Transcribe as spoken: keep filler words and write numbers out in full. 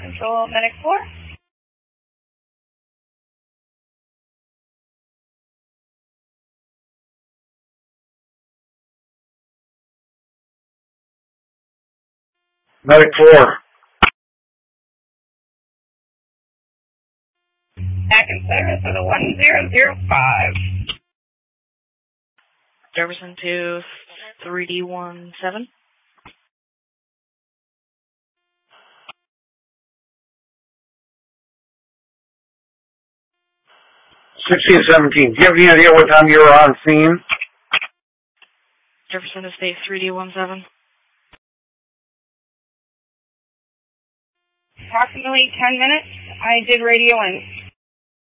Control Medic four. Medic four. Back in service with a one zero zero five. Jefferson to three D one seven. sixteen seventeen. Do you have any idea what time you were on scene? Jefferson to state three D one seven. Approximately ten minutes. I did radio in.